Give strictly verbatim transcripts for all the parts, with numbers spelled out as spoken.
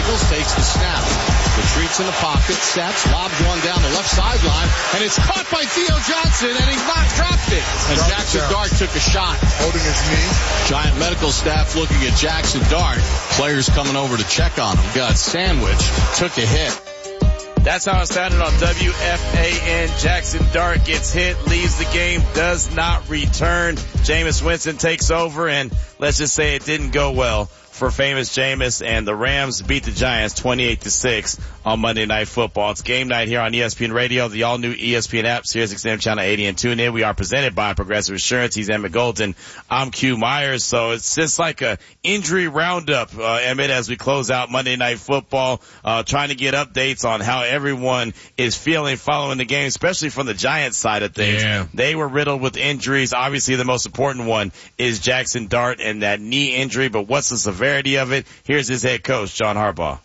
Michaels takes the snap. Retreats in the pocket, sets, lobs one down the left sideline, and it's caught by Theo Johnson, and he's not dropped it. And Jackson Dart took a shot. Holding his knee. Giant medical staff looking at Jackson Dart. Players coming over to check on him. Got sandwiched, took a hit. That's how it sounded on W F A N. Jackson Dart gets hit, leaves the game, does not return. Jameis Winston takes over, and let's just say it didn't go well for famous Jameis, and the Rams beat the Giants twenty-eight to six on Monday Night Football. It's game night here on E S P N Radio, the all-new E S P N app, Sirius X M Channel eighty, and tune in. We are presented by Progressive Insurance. He's Emmett Golden. I'm Q Myers. So it's just like a injury roundup, uh, Emmett, as we close out Monday Night Football, uh, trying to get updates on how everyone is feeling following the game, especially from the Giants side of things. Yeah. They were riddled with injuries. Obviously, the most important one is Jackson Dart and that knee injury, but what's the severity of it? Here's his head coach, John Harbaugh.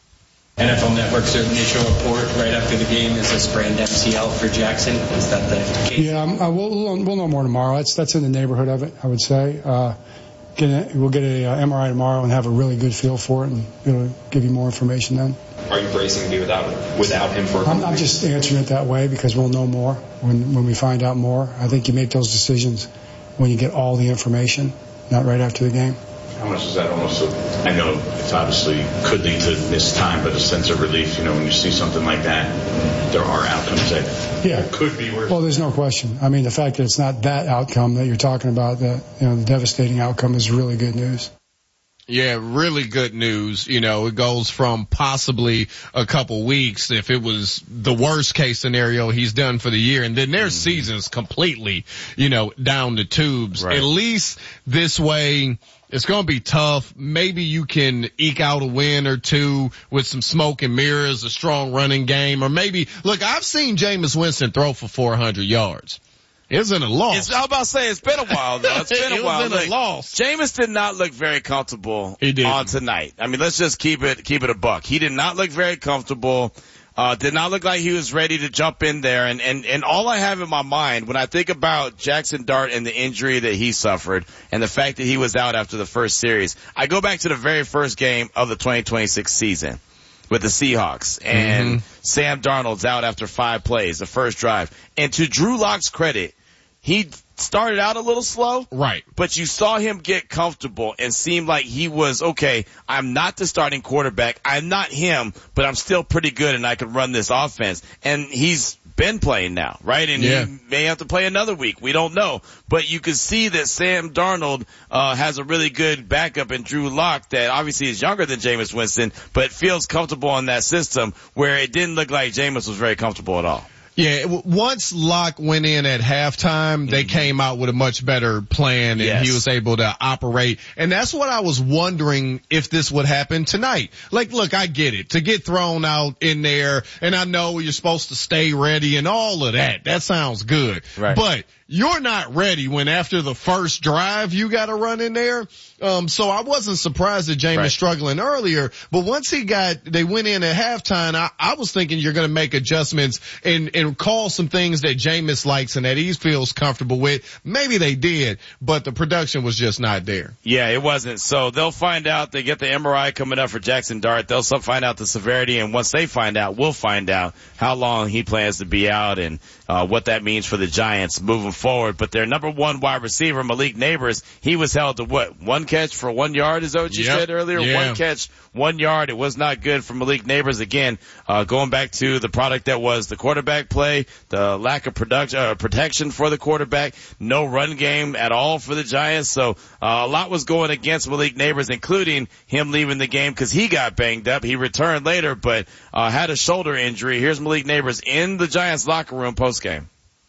N F L Network's initial report right after the game is a sprained M C L for Jackson. Is that the case? Yeah, um, uh, we'll, we'll know more tomorrow. That's that's in the neighborhood of it, I would say. Uh, get a, we'll get a uh, M R I tomorrow and have a really good feel for it, and it'll give you more information then. Are you bracing to be without without him for a I'm, I'm just answering it that way because we'll know more when when we find out more. I think you make those decisions when you get all the information, not right after the game. How much is that almost, a, I know it's obviously could lead to missed time, but a sense of relief, you know, when you see something like that, there are outcomes that yeah. could be worse. Well, there's no question. I mean, the fact that it's not that outcome that you're talking about, that, you know, the devastating outcome is really good news. Yeah, really good news. You know, it goes from possibly a couple weeks if it was the worst case scenario he's done for the year, and then their mm. season's completely, you know, down the tubes. Right. At least this way, it's going to be tough. Maybe you can eke out a win or two with some smoke and mirrors, a strong running game, or maybe, look, I've seen Jameis Winston throw for four hundred yards. It wasn't a loss. It's, I was about to say, it's been a while, though. It's been it a while. It was like, a loss. Jameis did not look very comfortable he did. on tonight. I mean, let's just keep it, keep it a buck. He did not look very comfortable. Uh, did not look like he was ready to jump in there. And, and, and all I have in my mind when I think about Jackson Dart and the injury that he suffered and the fact that he was out after the first series, I go back to the very first game of the twenty twenty-six season with the Seahawks, and mm-hmm. Sam Darnold's out after five plays, the first drive. And to Drew Lock's credit, he started out a little slow. Right. But you saw him get comfortable and seemed like he was, okay, I'm not the starting quarterback. I'm not him, but I'm still pretty good and I can run this offense. And he's been playing now, right? And yeah. he may have to play another week. We don't know. But you can see that Sam Darnold uh has a really good backup in Drew Lock that obviously is younger than Jameis Winston, but feels comfortable in that system where it didn't look like Jameis was very comfortable at all. Yeah, once Locke went in at halftime, they mm-hmm. came out with a much better plan, and yes. he was able to operate. And that's what I was wondering if this would happen tonight. Like, look, I get it. To get thrown out in there, and I know you're supposed to stay ready and all of that. That sounds good. Right. But you're not ready when after the first drive you got to run in there. Um, so I wasn't surprised that Jameis right. struggling earlier, but once he got, they went in at halftime, I, I was thinking you're going to make adjustments and, and call some things that Jameis likes and that he feels comfortable with. Maybe they did, but the production was just not there. Yeah, it wasn't. So they'll find out. They get the M R I coming up for Jackson Dart. They'll find out the severity, and once they find out, we'll find out how long he plans to be out and uh what that means for the Giants moving forward. But their number one wide receiver, Malik Neighbors, he was held to what? One catch for one yard, is that what you yep. said earlier? Yeah. One catch, one yard. It was not good for Malik Neighbors. Again, uh going back to the product that was the quarterback play, the lack of production, uh, protection for the quarterback, no run game at all for the Giants. So uh, a lot was going against Malik Neighbors, including him leaving the game because he got banged up. He returned later, but uh had a shoulder injury. Here's Malik Neighbors in the Giants locker room post game.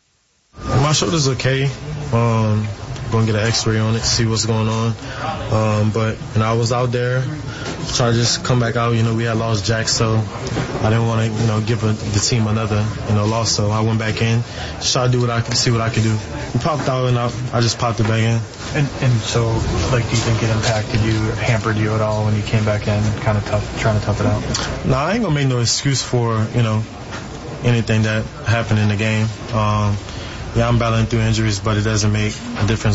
My shoulder's okay. Um, going to get an x-ray on it, see what's going on. Um, but, you know, I was out there, try to just come back out. You know, we had lost Jack, so I didn't want to, you know, give a, the team another, you know, loss. So I went back in, just try to do what I could, see what I could do. We popped out, and I, I just popped it back in. And, and so, like, do you think it impacted you, hampered you at all when you came back in, kind of tough, trying to tough it out? No, I ain't going to make no excuse for, you know, anything that happened in the game. Um, Yeah, I'm battling through injuries, but it doesn't make a difference